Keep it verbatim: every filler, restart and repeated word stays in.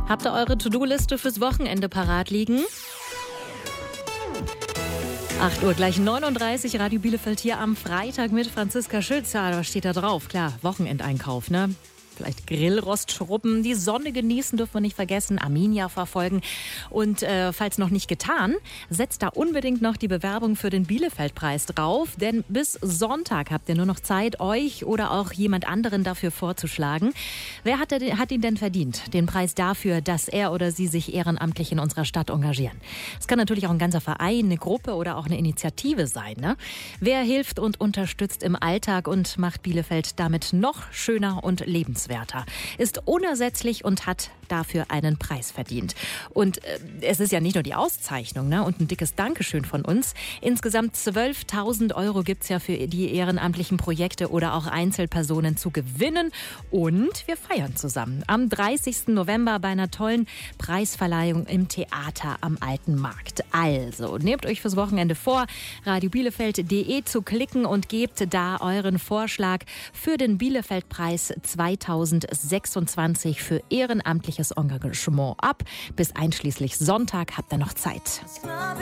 Habt ihr eure To-Do-Liste fürs Wochenende parat liegen? acht Uhr gleich neununddreißig, Radio Bielefeld hier am Freitag mit Franziska Schütz. Ja, da steht da drauf, klar, Wochenendeinkauf, ne? Vielleicht Grillrost schruppen, die Sonne genießen dürfen wir nicht vergessen, Arminia verfolgen. Und äh, falls noch nicht getan, setzt da unbedingt noch die Bewerbung für den Bielefeld-Preis drauf. Denn bis Sonntag habt ihr nur noch Zeit, euch oder auch jemand anderen dafür vorzuschlagen. Wer hat, der, hat ihn denn verdient? Den Preis dafür, dass er oder sie sich ehrenamtlich in unserer Stadt engagieren. Es kann natürlich auch ein ganzer Verein, eine Gruppe oder auch eine Initiative sein, ne? Wer hilft und unterstützt im Alltag und macht Bielefeld damit noch schöner und lebenswerter? Ist unersetzlich und hat dafür einen Preis verdient. Und äh, es ist ja nicht nur die Auszeichnung, ne? Und ein dickes Dankeschön von uns. Insgesamt zwölftausend Euro gibt es ja für die ehrenamtlichen Projekte oder auch Einzelpersonen zu gewinnen. Und wir feiern zusammen am dreißigsten November bei einer tollen Preisverleihung im Theater am Alten Markt. Also, nehmt euch fürs Wochenende vor, radio bielefeld punkt de zu klicken und gebt da euren Vorschlag für den Bielefeld-Preis zweitausendsechsundzwanzig für ehrenamtliches Engagement ab. Bis einschließlich Sonntag habt ihr noch Zeit.